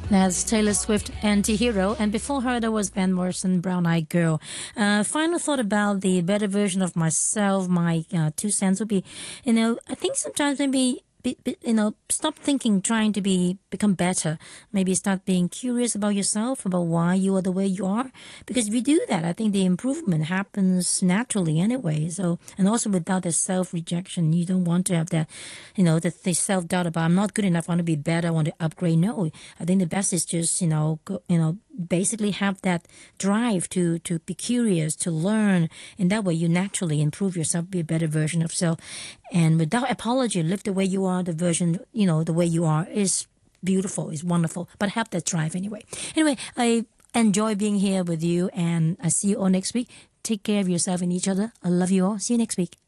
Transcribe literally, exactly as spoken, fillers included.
That's Taylor Swift, Anti-Hero. And before her, there was Van Morrison, Brown Eyed Girl. Uh, final thought about the better version of myself, my uh, two cents would be, you know, I think sometimes maybe, be, be, you know, stop thinking, trying to be become better. Maybe start being curious about yourself, about why you are the way you are. Because if you do that, I think the improvement happens naturally anyway. So, and also without the self-rejection, you don't want to have that, you know, the, the self-doubt about I'm not good enough, I want to be better, I want to upgrade. No, I think the best is just, you know, go, you know, basically have that drive to to be curious, to learn. In that way, you naturally improve yourself, be a better version of self. And without apology, live the way you are, the version, you know, the way you are is beautiful, is wonderful. But have that drive anyway. Anyway, I enjoy being here with you, and I see you all next week. Take care of yourself and each other. I love you all. See you next week.